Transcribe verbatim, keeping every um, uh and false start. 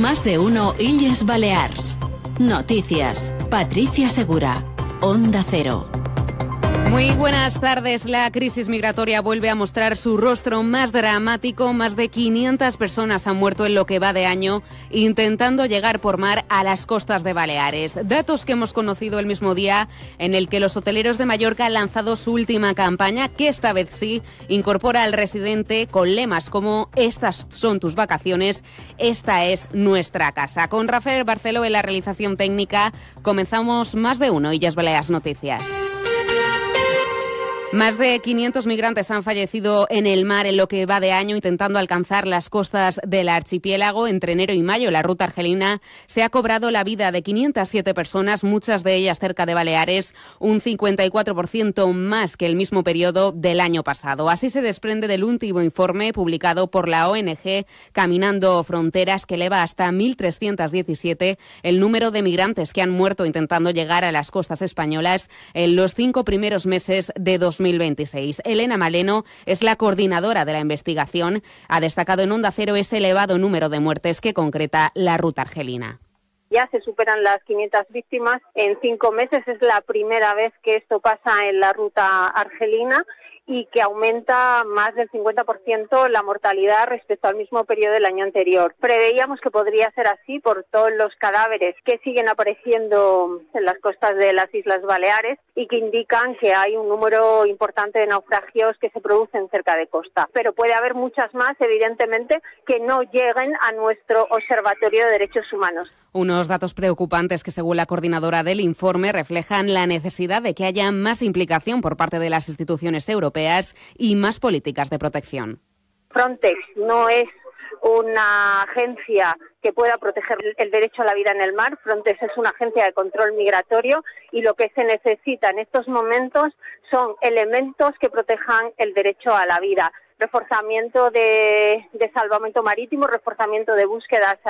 Más de uno Illes Balears. Noticias. Patricia Segura. Onda Cero. Muy buenas tardes. La crisis migratoria vuelve a mostrar su rostro más dramático. Más de quinientas personas han muerto en lo que va de año intentando llegar por mar a las costas de Baleares. Datos que hemos conocido el mismo día en el que los hoteleros de Mallorca han lanzado su última campaña, que esta vez sí incorpora al residente con lemas como "Estas son tus vacaciones, esta es nuestra casa". Con Rafael Barceló en la realización técnica comenzamos Más de uno Illes Balears Noticias. Más de quinientos migrantes han fallecido en el mar en lo que va de año intentando alcanzar las costas del archipiélago. Entre enero y mayo, la ruta argelina se ha cobrado la vida de quinientas siete personas, muchas de ellas cerca de Baleares, un cincuenta y cuatro por ciento más que el mismo periodo del año pasado. Así se desprende del último informe publicado por la O N G Caminando Fronteras, que eleva hasta mil trescientos diecisiete el número de migrantes que han muerto intentando llegar a las costas españolas en los cinco primeros meses de dos mil veintiséis. Elena Maleno es la coordinadora de la investigación. Ha destacado en Onda Cero ese elevado número de muertes que concreta la ruta argelina. Ya se superan las quinientas víctimas en cinco meses. Es la primera vez que esto pasa en la ruta argelina y que aumenta más del cincuenta por ciento la mortalidad respecto al mismo periodo del año anterior. Preveíamos que podría ser así por todos los cadáveres que siguen apareciendo en las costas de las Islas Baleares y que indican que hay un número importante de naufragios que se producen cerca de costa. Pero puede haber muchas más, evidentemente, que no lleguen a nuestro Observatorio de Derechos Humanos. Unos datos preocupantes que, según la coordinadora del informe, reflejan la necesidad de que haya más implicación por parte de las instituciones europeas y más políticas de protección. Frontex no es una agencia que pueda proteger el derecho a la vida en el mar. Frontex es una agencia de control migratorio y lo que se necesita en estos momentos son elementos que protejan el derecho a la vida. Reforzamiento de, de salvamento marítimo, reforzamiento de búsquedas